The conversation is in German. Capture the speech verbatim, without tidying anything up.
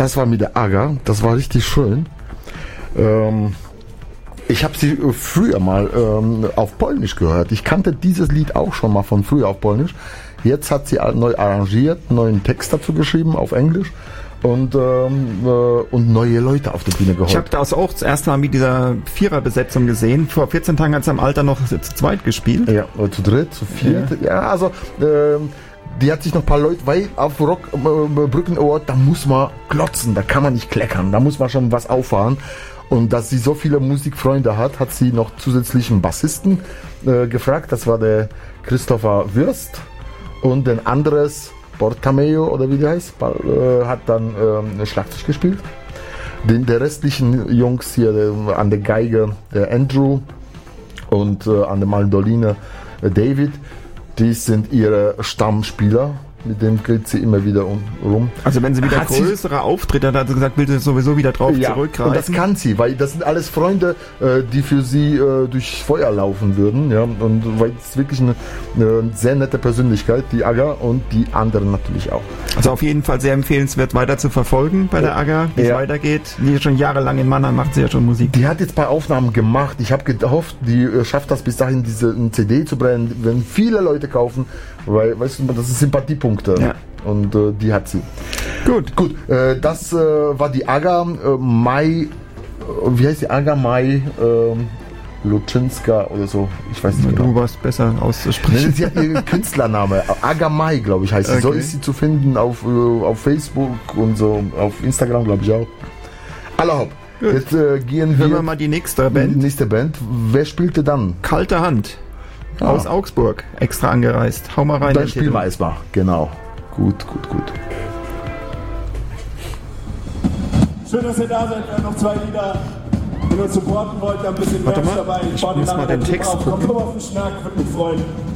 das war mit der Aga, das war richtig schön. Ähm, ich habe sie früher mal ähm, auf Polnisch gehört. Ich kannte dieses Lied auch schon mal von früher auf Polnisch. Jetzt hat sie neu arrangiert, neuen Text dazu geschrieben auf Englisch. Und, ähm, äh, und neue Leute auf der Bühne geholt. Ich habe das auch das erste Mal mit dieser Viererbesetzung gesehen. Vor vierzehn Tagen hat es im Alter noch zu zweit gespielt. Ja, oder zu dritt, zu viert. Ja, ja also ähm, die hat sich noch ein paar Leute, weil auf Rock äh, Brücken Award, da muss man klotzen, da kann man nicht kleckern, da muss man schon was auffahren. Und dass sie so viele Musikfreunde hat, hat sie noch zusätzlich einen Bassisten äh, gefragt. Das war der Christopher Würst und ein anderes Portameo oder wie der heißt, äh, hat dann äh, Schlagzeug gespielt. Den, der restlichen Jungs hier der, an der Geige, der Andrew und äh, an der Mandoline äh, David, die sind ihre Stammspieler. Mit dem geht sie immer wieder um, rum. Also wenn sie wieder hat größere sie, Auftritte hat, hat sie gesagt, will sie sowieso wieder drauf ja, zurückgreifen. Und das kann sie, weil das sind alles Freunde, äh, die für sie äh, durchs Feuer laufen würden. Ja? Und weil es wirklich eine, eine sehr nette Persönlichkeit, die Aga, und die anderen natürlich auch. Also auf jeden Fall sehr empfehlenswert weiter zu verfolgen bei der Aga, wie es ja. weitergeht. Die schon jahrelang in Mannheim macht sie ja schon Musik. Die hat jetzt ein paar Aufnahmen gemacht. Ich habe gehofft, die äh, schafft das bis dahin, diese C D zu brennen, wenn viele Leute kaufen, weil, weißt du, das sind Sympathiepunkte. Ja. Und äh, die hat sie. Gut. Gut, äh, das äh, war die Aga äh, Mai, äh, wie heißt die Aga Mai äh, Luczynska oder so, ich weiß nicht genau. Du warst besser auszusprechen. Sie hat ihren Künstlername, Aga Mai, glaube ich, heißt sie. Okay. So ist sie zu finden auf, äh, auf Facebook und so, auf Instagram, glaube ich auch. Allerhopp. Jetzt äh, gehen wir. Hören wir mal die nächste Band. Die nächste Band. Wer spielte dann? Kalte Hand. Ah. Aus Augsburg, extra angereist. Hau mal rein. Dann spielen wir es mal, genau. Gut, gut, gut. Schön, dass ihr da seid. Wir haben noch zwei Lieder. Wenn ihr uns supporten wollt, dann ein bisschen Merch dabei. Ich muss mal den Text gucken. Komm auf den Schnack, würde mich freuen.